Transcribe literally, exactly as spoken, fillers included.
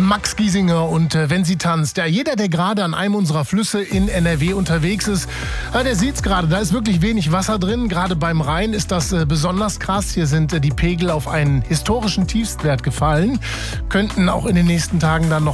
Max Giesinger und äh, Wenn sie tanzt. Ja, jeder, der gerade an einem unserer Flüsse in N R W unterwegs ist, äh, der sieht's gerade. Da ist wirklich wenig Wasser drin. Gerade beim Rhein ist das äh, besonders krass. Hier sind äh, die Pegel auf einen historischen Tiefstwert gefallen. Könnten auch in den nächsten Tagen dann noch